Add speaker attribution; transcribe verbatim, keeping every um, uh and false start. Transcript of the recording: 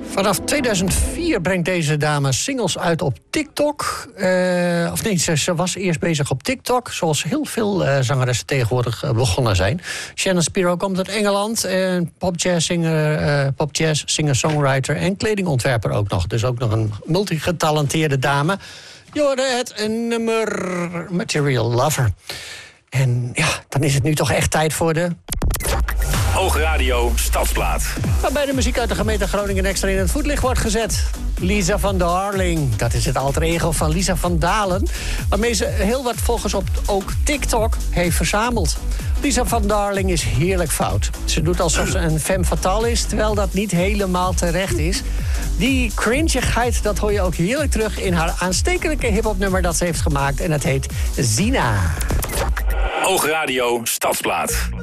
Speaker 1: Vanaf tweeduizend vier brengt deze dame singles uit op TikTok. Uh, of nee, ze, ze was eerst bezig op TikTok, zoals heel veel uh, zangeressen tegenwoordig uh, begonnen zijn. Shannon Spiro komt uit Engeland. Uh, Pop-jazz-singer, uh, pop-jazz, singer-songwriter en kledingontwerper ook nog. Dus ook nog een multigetalenteerde dame. Je hoorde het een nummer Material Lover. En ja, dan is het nu toch echt tijd voor de...
Speaker 2: Oogradio Stadsplaat.
Speaker 1: Waarbij de muziek uit de gemeente Groningen extra in het voetlicht wordt gezet. Lisa van Darling, dat is het alter ego van Lisa van Dalen, waarmee ze heel wat volgers op ook TikTok heeft verzameld. Lisa van Darling is heerlijk fout. Ze doet alsof ze een femme fatale is, terwijl dat niet helemaal terecht is. Die cringigheid, dat hoor je ook heerlijk terug in haar aanstekelijke hiphopnummer dat ze heeft gemaakt. En dat heet Zina.
Speaker 2: Oogradio Stadsplaat.